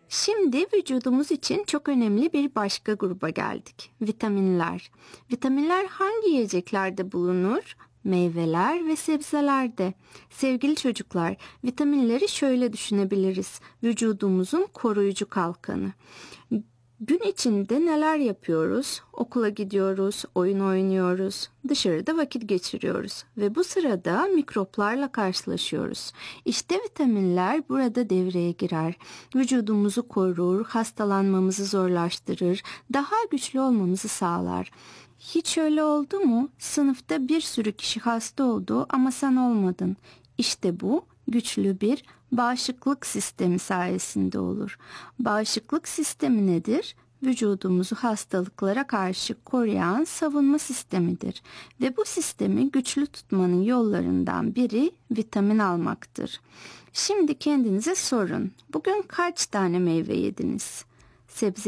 Şimdi vücudumuz için çok önemli bir başka gruba geldik. Vitaminler. Vitaminler hangi yiyeceklerde bulunur? Meyveler ve sebzelerde. Sevgili çocuklar, vitaminleri şöyle düşünebiliriz. Vücudumuzun koruyucu kalkanı. Gün içinde neler yapıyoruz? Okula gidiyoruz, oyun oynuyoruz, dışarıda vakit geçiriyoruz ve bu sırada mikroplarla karşılaşıyoruz. İşte vitaminler burada devreye girer. Vücudumuzu korur, hastalanmamızı zorlaştırır, daha güçlü olmamızı sağlar. Hiç öyle oldu mu? Sınıfta bir sürü kişi hasta oldu ama sen olmadın. İşte bu güçlü bir bağışıklık sistemi sayesinde olur. Bağışıklık sistemi nedir? Vücudumuzu hastalıklara karşı koruyan savunma sistemidir ve bu sistemi güçlü tutmanın yollarından biri vitamin almaktır. Şimdi kendinize sorun. Bugün kaç tane meyve yediniz? Sebze